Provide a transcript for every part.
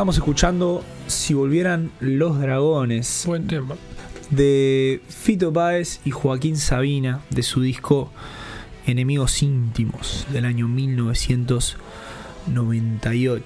Estábamos escuchando Si volvieran los dragones. Buen tema. De Fito Páez y Joaquín Sabina, de su disco Enemigos Íntimos, del año 1998.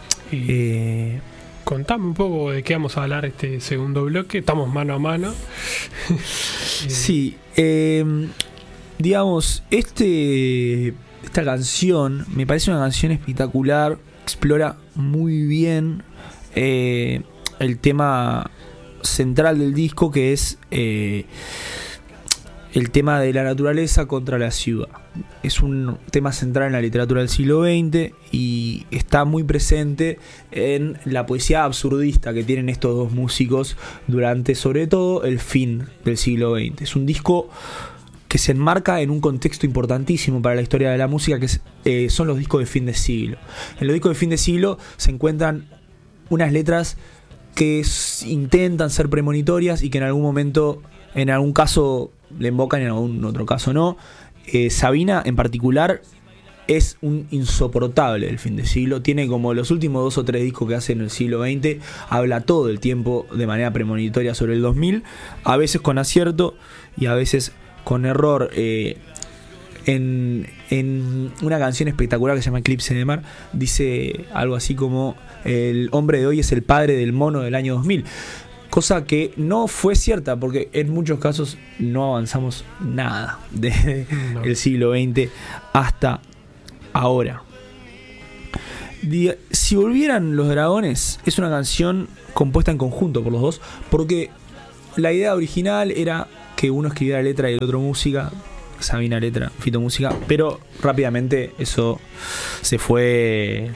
Contame un poco de qué vamos a hablar este segundo bloque. Estamos mano a mano. Sí, digamos, esta canción me parece una canción espectacular. Explora muy bien el tema central del disco, que es el tema de la naturaleza contra la ciudad. Es un tema central en la literatura del siglo XX y está muy presente en la poesía absurdista que tienen estos dos músicos durante, sobre todo, el fin del siglo XX. Es un disco que se enmarca en un contexto importantísimo para la historia de la música, que son los discos de fin de siglo. En los discos de fin de siglo se encuentran unas letras que intentan ser premonitorias y que en algún momento, en algún caso le invocan, en algún otro caso no. Sabina en particular es un insoportable del fin de siglo. Tiene como los últimos 2 o 3 discos que hace en el siglo XX, habla todo el tiempo de manera premonitoria sobre el 2000, a veces con acierto y a veces con error. En una canción espectacular que se llama Eclipse de Mar, dice algo así como: el hombre de hoy es el padre del mono del año 2000. Cosa que no fue cierta, porque en muchos casos no avanzamos nada desde el siglo XX hasta ahora. Si volvieran los dragones es una canción compuesta en conjunto por los dos, porque la idea original era que uno escribiera letra y el otro música. Sabina letra, Fito música, pero rápidamente eso se fue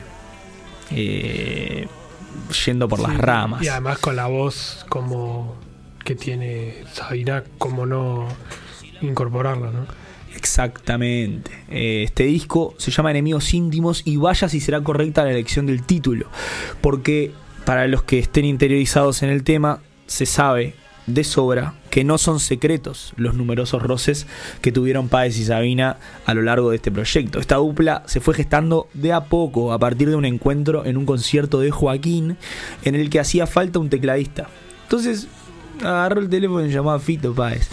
yendo por las ramas. Y además con la voz como que tiene Sabina, como no incorporarla, ¿no? Exactamente. Este disco se llama Enemigos Íntimos, y vaya si será correcta la elección del título, porque para los que estén interiorizados en el tema, se sabe de sobra que no son secretos los numerosos roces que tuvieron Páez y Sabina a lo largo de este proyecto. Esta dupla se fue gestando de a poco a partir de un encuentro en un concierto de Joaquín en el que hacía falta un tecladista. Entonces agarró el teléfono y llamó a Fito Páez,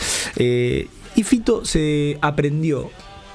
y Fito se aprendió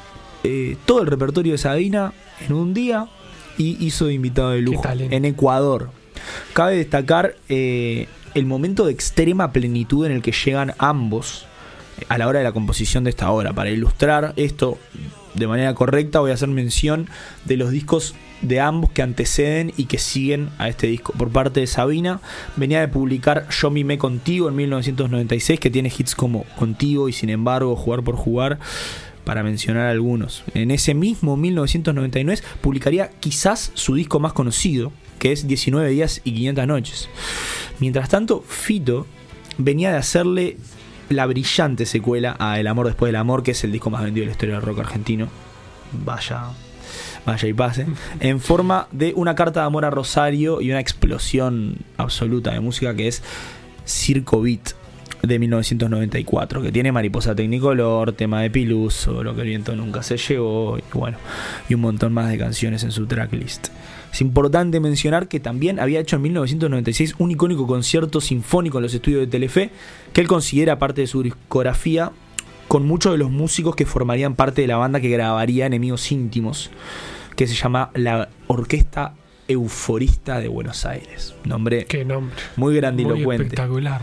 todo el repertorio de Sabina en un día y hizo de invitado de lujo en Ecuador. Cabe destacar el momento de extrema plenitud en el que llegan ambos a la hora de la composición de esta obra. Para ilustrar esto de manera correcta, voy a hacer mención de los discos de ambos que anteceden y que siguen a este disco. Por parte de Sabina, venía de publicar Yo mimé contigo en 1996, que tiene hits como Contigo y Sin embargo, Jugar por jugar, para mencionar algunos. En ese mismo 1999 publicaría quizás su disco más conocido, que es 19 días y 500 noches. Mientras tanto, Fito venía de hacerle la brillante secuela a El amor después del amor, que es el disco más vendido de la historia del rock argentino. Vaya y pase. En forma de una carta de amor a Rosario y una explosión absoluta de música, que es Circo Beat, de 1994, que tiene Mariposa Tecnicolor, Tema de Piluso, Lo que el viento nunca se llevó, y un montón más de canciones en su tracklist. Es importante mencionar que también había hecho en 1996 un icónico concierto sinfónico en los estudios de Telefe, que él considera parte de su discografía, con muchos de los músicos que formarían parte de la banda que grabaría Enemigos Íntimos, que se llama la Orquesta Euforista de Buenos Aires. Qué nombre. Muy grandilocuente. Muy espectacular.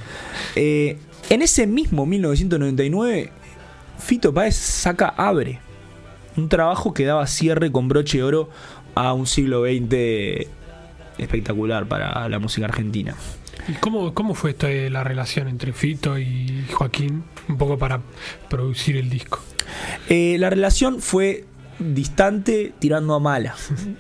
En ese mismo 1999, Fito Páez saca Abre, un trabajo que daba cierre con broche de oro a un siglo XX espectacular para la música argentina. ¿Y cómo fue la relación entre Fito y Joaquín, un poco para producir el disco? La relación fue distante tirando a mala.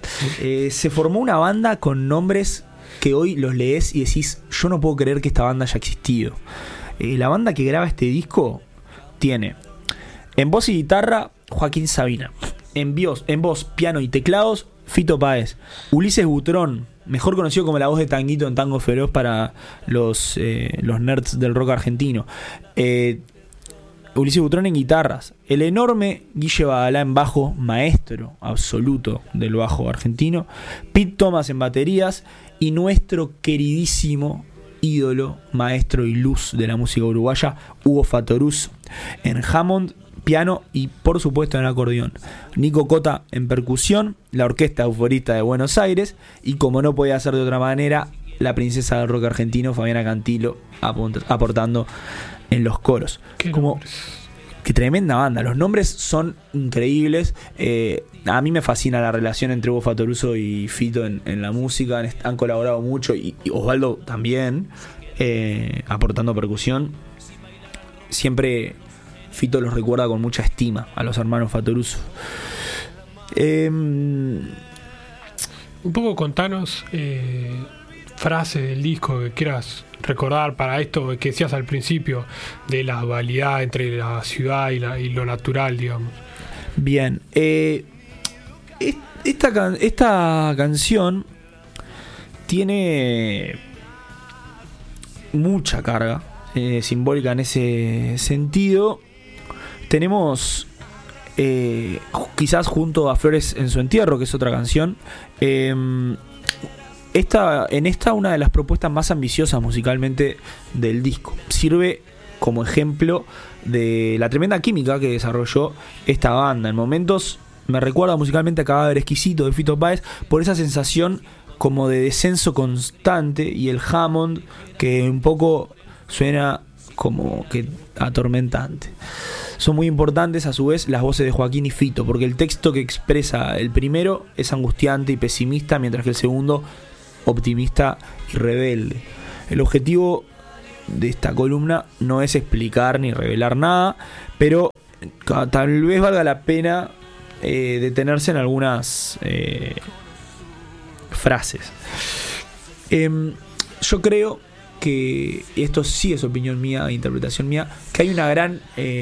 Se formó una banda con nombres que hoy los lees y decís: yo no puedo creer que esta banda haya existido. La banda que graba este disco tiene en voz y guitarra Joaquín Sabina, en voz, piano y teclados Fito Páez, Ulises Butrón, mejor conocido como la voz de Tanguito en Tango Feroz para los nerds del rock argentino, Ulises Butrón en guitarras, el enorme Guille Badalá en bajo, maestro absoluto del bajo argentino, Pete Thomas en baterías y nuestro queridísimo ídolo, maestro y luz de la música uruguaya, Hugo Fattoruso en Hammond, piano y por supuesto en acordeón, Nico Cota en percusión, la Orquesta Euforista de Buenos Aires y, como no podía ser de otra manera, la princesa del rock argentino Fabiana Cantilo aportando en los coros. Qué tremenda banda, los nombres son increíbles. A mí me fascina la relación entre Hugo Fattoruso y Fito en la música, han colaborado mucho y Osvaldo también, aportando percusión. Siempre Fito los recuerda con mucha estima a los hermanos Fattoruso. Un poco contanos frases del disco que quieras recordar para esto que decías al principio de la dualidad entre la ciudad y lo natural, digamos. Bien, esta canción tiene mucha carga simbólica en ese sentido. Tenemos quizás junto a Flores en su entierro, que es otra canción, una de las propuestas más ambiciosas musicalmente del disco. Sirve como ejemplo de la tremenda química que desarrolló esta banda. En momentos me recuerda musicalmente a Cadáver Exquisito de Fito Páez por esa sensación como de descenso constante, y el Hammond que un poco suena como que atormentante. Son muy importantes a su vez las voces de Joaquín y Fito, porque el texto que expresa el primero es angustiante y pesimista, mientras que el segundo optimista y rebelde. El objetivo de esta columna no es explicar ni revelar nada, pero tal vez valga la pena detenerse en algunas frases. Yo creo que, esto sí es opinión mía, interpretación mía, que hay una gran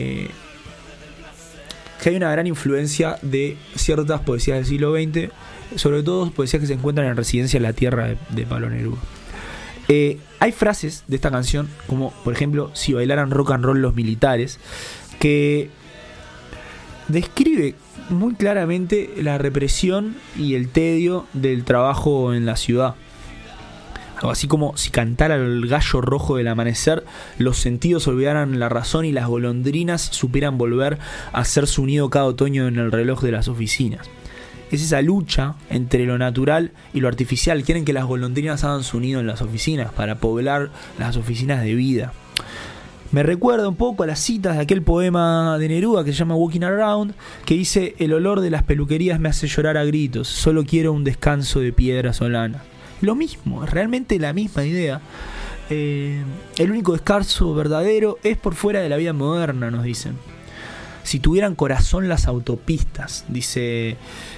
influencia de ciertas poesías del siglo XX, sobre todo poesías que se encuentran en Residencia en la Tierra de Pablo Neruda. Hay frases de esta canción, como por ejemplo, si bailaran rock and roll los militares, que describe muy claramente la represión y el tedio del trabajo en la ciudad. Algo así como si cantara el gallo rojo del amanecer, los sentidos olvidaran la razón y las golondrinas supieran volver a hacer su nido cada otoño en el reloj de las oficinas. Es esa lucha entre lo natural y lo artificial. Quieren que las golondrinas hagan su nido en las oficinas para poblar las oficinas de vida. Me recuerda un poco a las citas de aquel poema de Neruda que se llama Walking Around, que dice: el olor de las peluquerías me hace llorar a gritos, solo quiero un descanso de piedra solana. Lo mismo, es realmente la misma idea. El único descanso verdadero es por fuera de la vida moderna, nos dicen. Si tuvieran corazón las autopistas, dice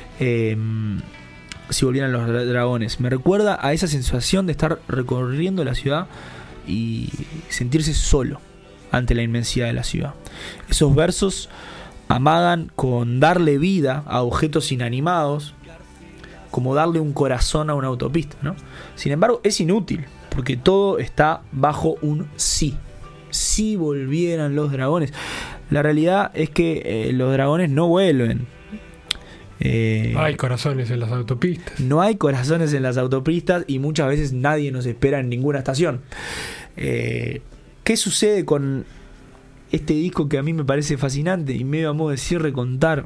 Si volvieran los dragones. Me recuerda a esa sensación de estar recorriendo la ciudad y sentirse solo ante la inmensidad de la ciudad. Esos versos amagan con darle vida a objetos inanimados, como darle un corazón a una autopista, ¿no? Sin embargo, es inútil, porque todo está bajo un sí. Si volvieran los dragones. La realidad es que los dragones no vuelven. Hay corazones en las autopistas. No hay corazones en las autopistas y muchas veces nadie nos espera en ninguna estación. ¿Qué sucede con este disco que a mí me parece fascinante y medio a modo de cierre contar?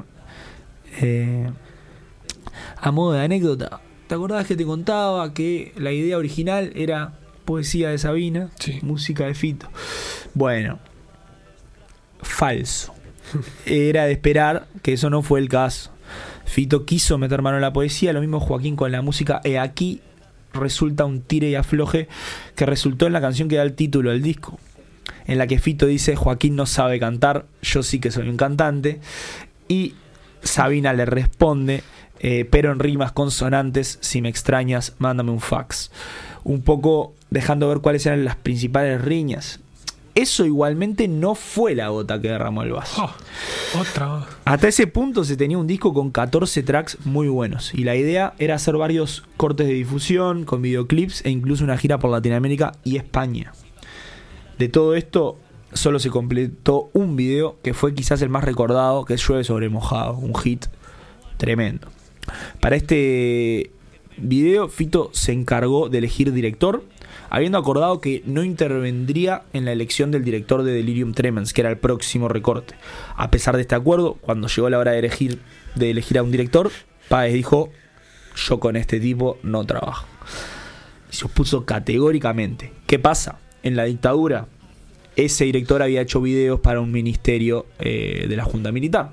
A modo de anécdota, ¿te acordás que te contaba que la idea original era poesía de Sabina, sí, música de Fito? Bueno, falso. Era de esperar que eso no fue el caso. Fito quiso meter mano en la poesía, lo mismo Joaquín con la música. Aquí resulta un tire y afloje que resultó en la canción que da el título al disco, en la que Fito dice: Joaquín no sabe cantar, yo sí que soy un cantante. Y Sabina le responde: pero en rimas consonantes, si me extrañas, mándame un fax. Un poco dejando ver cuáles eran las principales riñas. Eso igualmente no fue la gota que derramó el vaso. Otra. Hasta ese punto se tenía un disco con 14 tracks muy buenos, y la idea era hacer varios cortes de difusión con videoclips e incluso una gira por Latinoamérica y España. De todo esto solo se completó un video que fue quizás el más recordado, que es Llueve sobre mojado, un hit tremendo. Para este video, Fito se encargó de elegir director, habiendo acordado que no intervendría en la elección del director de Delirium Tremens, que era el próximo recorte. A pesar de este acuerdo, cuando llegó la hora de elegir a un director, Páez dijo: yo con este tipo no trabajo. Y se opuso categóricamente. ¿Qué pasa? En la dictadura, ese director había hecho videos para un ministerio de la Junta Militar.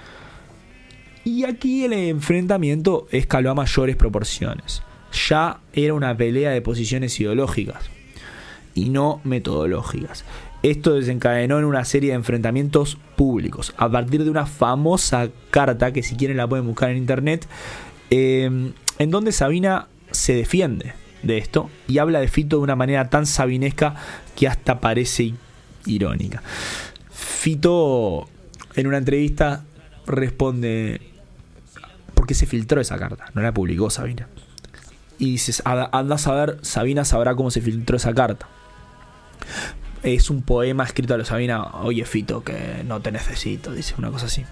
Y aquí el enfrentamiento escaló a mayores proporciones. Ya era una pelea de posiciones ideológicas y no metodológicas. Esto desencadenó en una serie de enfrentamientos públicos a partir de una famosa carta, que si quieren la pueden buscar en internet, en donde Sabina se defiende de esto y habla de Fito de una manera tan sabinesca que hasta parece irónica. Fito en una entrevista responde: porque se filtró esa carta, no la publicó Sabina. Y dices, anda a saber, Sabina sabrá cómo se filtró esa carta. Es un poema escrito a los Sabina: oye Fito, que no te necesito, dice una cosa así.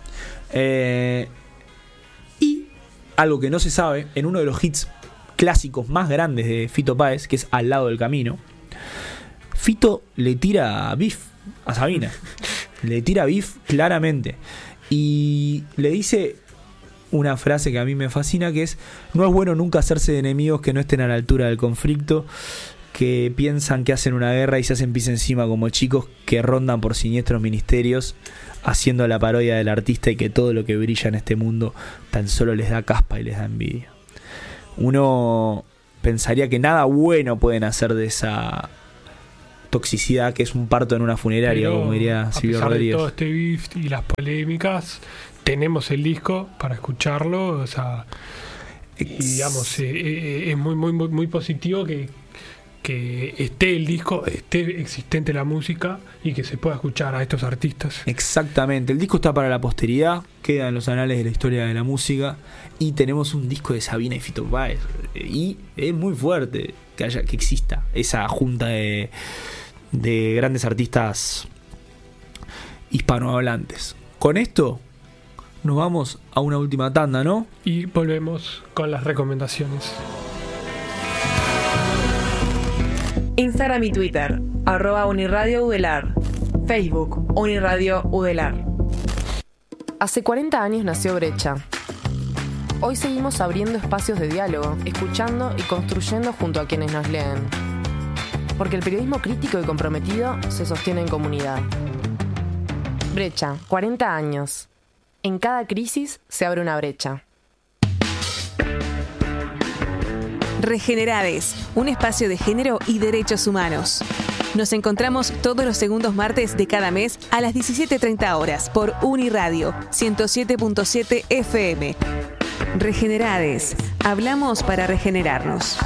Y algo que no se sabe, en uno de los hits clásicos más grandes de Fito Páez, que es Al lado del camino, Fito le tira beef a Sabina. Le tira beef claramente. Y le dice una frase que a mí me fascina, que es: no es bueno nunca hacerse de enemigos que no estén a la altura del conflicto, que piensan que hacen una guerra y se hacen pis encima como chicos que rondan por siniestros ministerios haciendo la parodia del artista, y que todo lo que brilla en este mundo tan solo les da caspa y les da envidia. Uno pensaría que nada bueno pueden hacer de esa toxicidad que es un parto en una funeraria, pero, como diría Silvio Rodríguez. A pesar de todo este beef y las polémicas, tenemos el disco para escucharlo, o sea, y digamos, es muy positivo que esté el disco, esté existente la música y que se pueda escuchar a estos artistas. Exactamente, el disco está para la posteridad, queda en los anales de la historia de la música, y tenemos un disco de Sabina y Fito Páez, y es muy fuerte que exista esa junta de grandes artistas hispanohablantes. Con esto nos vamos a una última tanda, ¿no? Y volvemos con las recomendaciones. Instagram y Twitter, @Uniradio Udelar. Facebook, Uniradio Udelar. Hace 40 años nació Brecha. Hoy seguimos abriendo espacios de diálogo, escuchando y construyendo junto a quienes nos leen. Porque el periodismo crítico y comprometido se sostiene en comunidad. Brecha, 40 años. En cada crisis se abre una brecha. Regenerades, un espacio de género y derechos humanos. Nos encontramos todos los segundos martes de cada mes a las 17:30 horas por Uniradio 107.7 FM. Regenerades, hablamos para regenerarnos.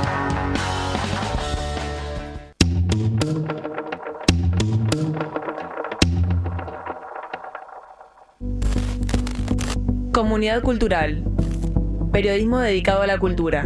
Comunidad cultural. Periodismo dedicado a la cultura.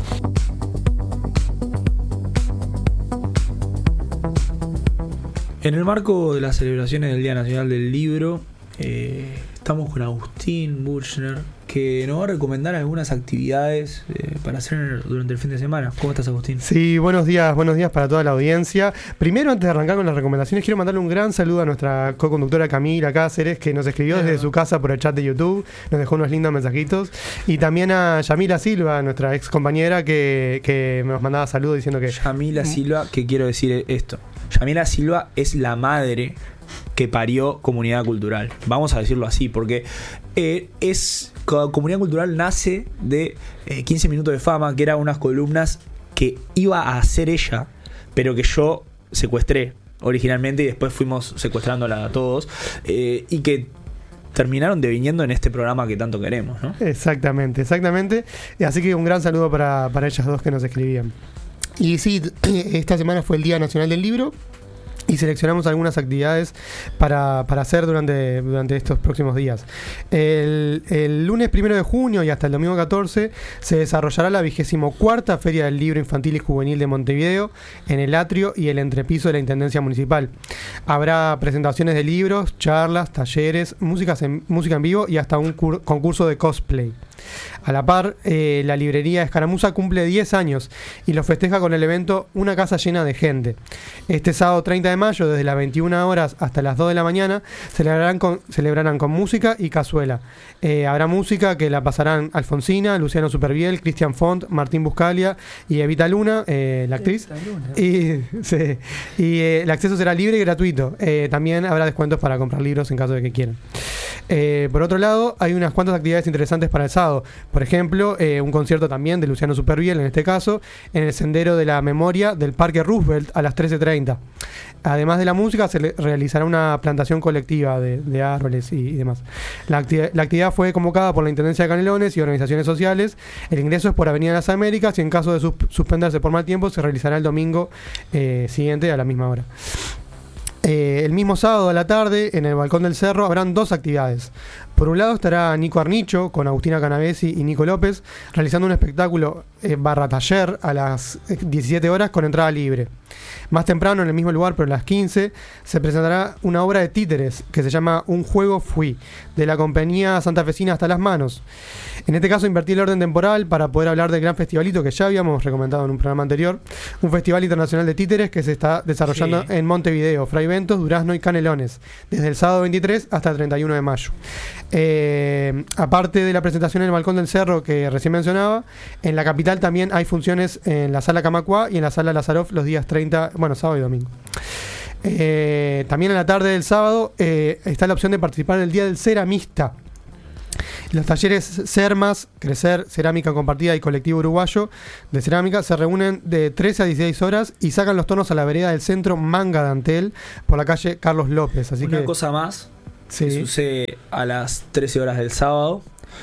En el marco de las celebraciones del Día Nacional del Libro, estamos con Agustín Burchner, que nos va a recomendar algunas actividades para hacer durante el fin de semana. ¿Cómo estás, Agustín? Sí, buenos días para toda la audiencia. Primero, antes de arrancar con las recomendaciones, quiero mandarle un gran saludo a nuestra co-conductora Camila Cáceres, que nos escribió desde su casa por el chat de YouTube, nos dejó unos lindos mensajitos. Y también a Yamila Silva, nuestra ex compañera, que nos mandaba saludos diciendo que... Yamila Silva, que quiero decir esto. Yamila Silva es la madre que parió Comunidad Cultural. Vamos a decirlo así, porque Comunidad Cultural nace de 15 Minutos de Fama, que eran unas columnas que iba a hacer ella, pero que yo secuestré originalmente y después fuimos secuestrándola a todos, y que terminaron deviniendo en este programa que tanto queremos, ¿no? Exactamente. Así que un gran saludo para ellas dos que nos escribían. Y sí, esta semana fue el Día Nacional del Libro. y seleccionamos algunas actividades para hacer durante estos próximos días. El lunes 1 de junio y hasta el domingo 14 se desarrollará la 24ª Feria del Libro Infantil y Juvenil de Montevideo en el atrio y el entrepiso de la Intendencia Municipal. Habrá presentaciones de libros, charlas, talleres, música en vivo y hasta un concurso de cosplay. A la par, la librería Escaramuza cumple 10 años y lo festeja con el evento Una Casa Llena de Gente. Este sábado 30 de mayo, desde las 21 horas hasta las 2 de la mañana, celebrarán con música y cazuela. Habrá música que la pasarán Alfonsina, Luciano Superviel, Cristian Font, Martín Buscalia y Evita Luna, la actriz. Y el acceso será libre y gratuito. También habrá descuentos para comprar libros en caso de que quieran. Por otro lado, hay unas cuantas actividades interesantes para el sábado. Por ejemplo, un concierto también de Luciano Superviel, en este caso, en el Sendero de la Memoria del Parque Roosevelt a las 13:30. Además de la música, se realizará una plantación colectiva de árboles y demás. La actividad fue convocada por la Intendencia de Canelones y organizaciones sociales. El ingreso es por Avenida de las Américas y en caso de suspenderse por mal tiempo, se realizará el domingo siguiente a la misma hora. El mismo sábado a la tarde, en el Balcón del Cerro, habrán dos actividades. Por un lado estará Nico Arnicho con Agustina Canavesi y Nico López realizando un espectáculo /taller a las 17 horas con entrada libre. Más temprano, en el mismo lugar, pero a las 15, se presentará una obra de títeres que se llama Un Juego Fui, de la compañía santafesina Hasta las Manos. En este caso invertí el orden temporal para poder hablar del gran festivalito que ya habíamos recomendado en un programa anterior, un festival internacional de títeres que se está desarrollando en Montevideo, Fray Bentos, Durazno y Canelones, desde el sábado 23 hasta el 31 de mayo. Aparte de la presentación en el Balcón del Cerro que recién mencionaba, en la capital también hay funciones en la Sala Camacuá y en la Sala Lazaroff los días 30, sábado y domingo. También en la tarde del sábado está la opción de participar en el Día del Ceramista. Los talleres Cermas, Crecer, Cerámica Compartida y Colectivo Uruguayo de Cerámica se reúnen de 13 a 16 horas y sacan los tonos a la vereda del centro Manga de Antel por la calle Carlos López. Así Una cosa más que sucede a las 13 horas del sábado,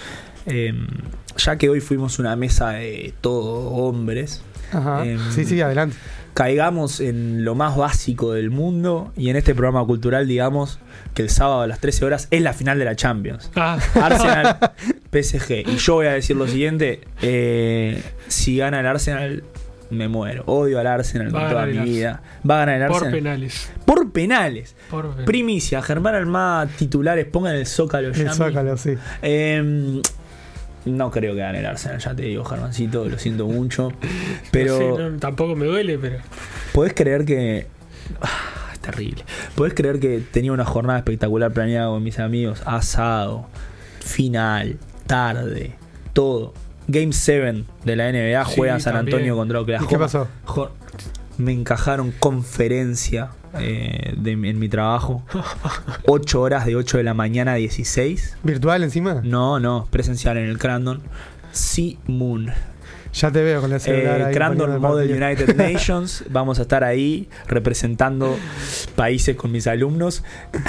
ya que hoy fuimos una mesa de todos hombres. Ajá. Adelante. Caigamos en lo más básico del mundo y en este programa cultural digamos que el sábado a las 13 horas es la final de la Champions. Arsenal PSG. Y yo voy a decir lo siguiente, si gana el Arsenal me muero. Odio al Arsenal con toda mi vida. Va a ganar el Arsenal. Por penales. Primicia, Germán Almada, titulares, pongan el Zócalo ya. El Zócalo, sí. No creo que gane el Arsenal, ya te digo, Germancito, lo siento mucho. Pero tampoco me duele, pero ¿podés creer que es terrible? ¿Podés creer que tenía una jornada espectacular planeada con mis amigos? Asado, final, tarde, todo. Game 7 de la NBA, juega San Antonio contra Oklahoma. ¿Y qué pasó? Me encajaron conferencia en mi trabajo. 8 horas de 8 de la mañana a 16. ¿Virtual encima? No, presencial en el Crandon. Moon. Ya te veo con el celular ahí. Crandon Model United Nations. Vamos a estar ahí representando países con mis alumnos.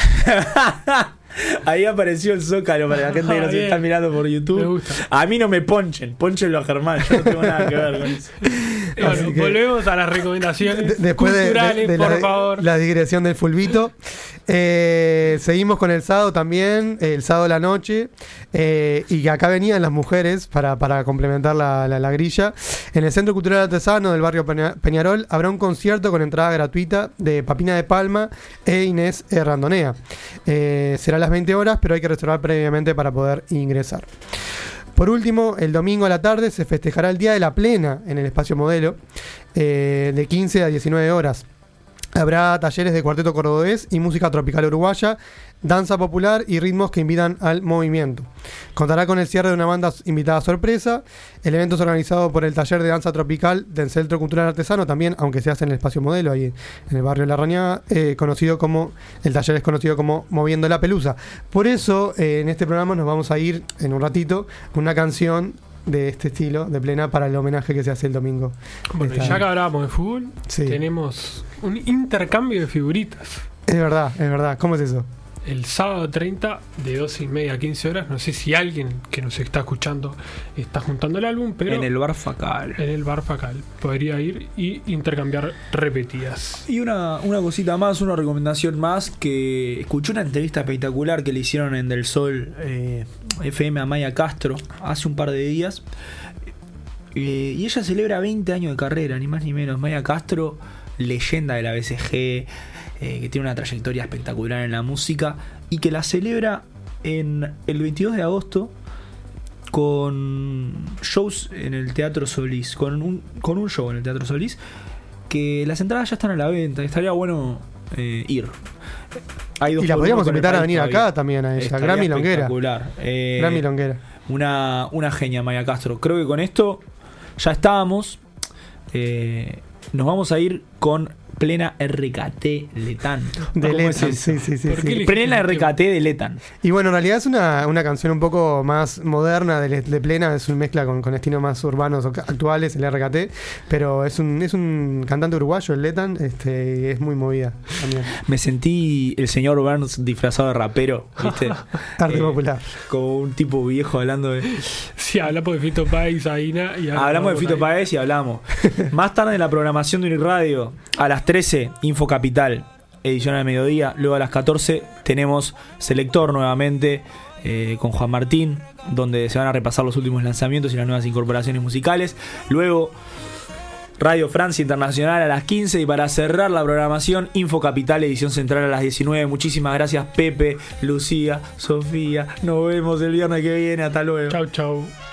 Ahí apareció el Zócalo para la gente que nos está mirando por YouTube. Me gusta. A mí no me ponchenlo a Germán, yo no tengo nada que ver con eso. Bueno, volvemos a las recomendaciones después culturales, de por favor. La digresión del fulbito. Seguimos con el sábado también, el sábado a la noche. Y acá venían las mujeres para complementar la grilla. En el Centro Cultural Artesano del barrio Peñarol habrá un concierto con entrada gratuita de Papina de Palma e Inés Randonea. Será a las 20 horas, pero hay que reservar previamente para poder ingresar. Por último, el domingo a la tarde se festejará el Día de la Plena en el Espacio Modelo, de 15 a 19 horas. Habrá talleres de cuarteto cordobés y música tropical uruguaya, danza popular y ritmos que invitan al movimiento. Contará con el cierre de una banda invitada sorpresa. El evento es organizado por el taller de danza tropical del Centro Cultural Artesano, también, aunque se hace en el Espacio Modelo, ahí en el barrio La Rañada, el taller es conocido como Moviendo la Pelusa. Por eso, en este programa nos vamos a ir en un ratito con una canción de este estilo, de Plena, para el homenaje que se hace el domingo. Bueno, ya que hablábamos de fútbol, tenemos un intercambio de figuritas. Es verdad. ¿Cómo es eso? el sábado 30 de 12:30 a 15 horas. No sé si alguien que nos está escuchando está juntando el álbum, pero En el Bar Facal. en el Bar Facal podría ir y intercambiar repetidas. Y una cosita más, una recomendación más, que escuché una entrevista espectacular que le hicieron en Del Sol FM a Maya Castro hace un par de días. Y ella celebra 20 años de carrera, ni más ni menos. Maya Castro, leyenda de la BCG, que tiene una trayectoria espectacular en la música y que la celebra en el 22 de agosto con shows en el Teatro Solís, con un show en el Teatro Solís, que las entradas ya están a la venta. Estaría bueno ir. Hay dos Y la por podríamos uno con el invitar a país venir todavía. acá también a ella. Estaría Gran milonguera. espectacular. Gran milonguera. Una genia, Maya Castro. Creo que con esto ya estábamos. Nos vamos a ir con plena RKT Letán. De ¿Cómo es Letan, eso? sí. ¿Por qué le- Plena RKT de Letán. Y bueno, en realidad es una canción un poco más moderna de Plena, es una mezcla con estilos más urbanos actuales, el RKT, pero es un cantante uruguayo, el Letan, y es muy movida también. Me sentí el señor Burns disfrazado de rapero, ¿viste? Arte popular. Como un tipo viejo hablando de... Sí, hablamos de Fito Páez, Aina, y Hablamos de Fito ahí. Páez y hablamos. Más tarde en la programación de Uniradio, a las 13, Info Capital, edición al mediodía. Luego a las 14 tenemos Selector nuevamente con Juan Martín, donde se van a repasar los últimos lanzamientos y las nuevas incorporaciones musicales. Luego Radio Francia Internacional a las 15 y para cerrar la programación, Info Capital, edición central a las 19. Muchísimas gracias Pepe, Lucía, Sofía. Nos vemos el viernes que viene. Hasta luego. Chau, chau.